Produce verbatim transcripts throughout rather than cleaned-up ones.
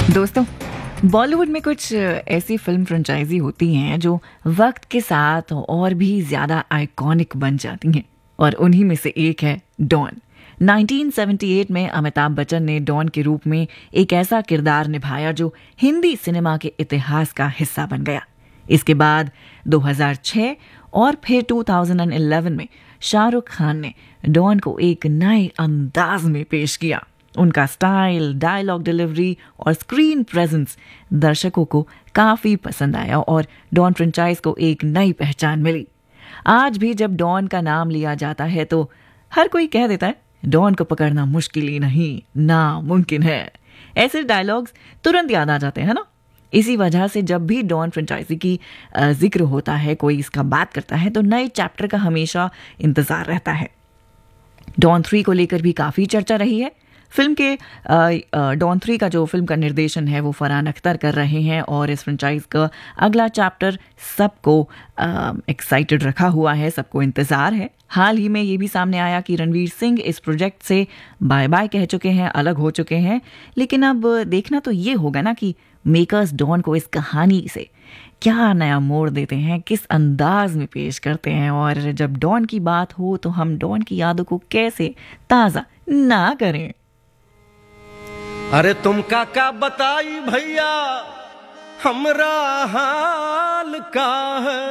दोस्तों, बॉलीवुड में कुछ ऐसी फिल्म फ्रेंचाइजी होती हैं जो वक्त के साथ और भी ज्यादा आइकॉनिक बन जाती हैं, और उन्हीं में से एक है डॉन। उन्नीस सौ अठहत्तर में अमिताभ बच्चन ने डॉन के रूप में एक ऐसा किरदार निभाया जो हिंदी सिनेमा के इतिहास का हिस्सा बन गया। इसके बाद दो हज़ार छह और फिर दो हज़ार ग्यारह में शाहरुख खान ने डॉन को एक नए अंदाज में पेश किया। उनका स्टाइल, डायलॉग डिलीवरी और स्क्रीन प्रेजेंस दर्शकों को काफी पसंद आया और डॉन फ्रेंचाइज को एक नई पहचान मिली। आज भी जब डॉन का नाम लिया जाता है तो हर कोई कह देता है डॉन को पकड़ना मुश्किल ही नहीं, नामुमकिन है। ऐसे डायलॉग्स तुरंत याद आ जाते हैं ना। इसी वजह से जब भी डॉन फ्रेंचाइजी की जिक्र होता है, कोई इसका बात करता है, तो नए चैप्टर का हमेशा इंतजार रहता है। डॉन थ्री को लेकर भी काफी चर्चा रही है। फिल्म के डॉन थ्री का जो फिल्म का निर्देशन है वो फरहान अख्तर कर रहे हैं और इस फ्रेंचाइज का अगला चैप्टर सबको एक्साइटेड रखा हुआ है, सबको इंतज़ार है। हाल ही में ये भी सामने आया कि रणवीर सिंह इस प्रोजेक्ट से बाय बाय कह चुके हैं, अलग हो चुके हैं। लेकिन अब देखना तो ये होगा ना कि मेकर्स डॉन को इस कहानी से क्या नया मोड़ देते हैं, किस अंदाज में पेश करते हैं। और जब डॉन की बात हो तो हम डॉन की यादों को कैसे ताज़ा ना करें। अरे तुम काका बताई भैया हमरा हाल का है,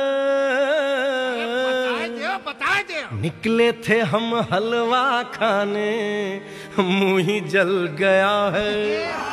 बताए दे, बताए दे। निकले थे हम हलवा खाने, मुंह ही जल गया है।